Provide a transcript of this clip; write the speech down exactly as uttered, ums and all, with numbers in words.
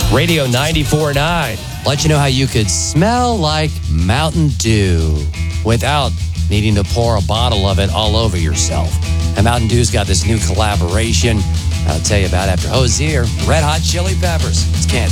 Radio ninety-four point nine. Let you know how you could smell like Mountain Dew without needing to pour a bottle of it all over yourself. And Mountain Dew's got this new collaboration I'll tell you about after Hosier, Red Hot Chili Peppers. It's Kansas.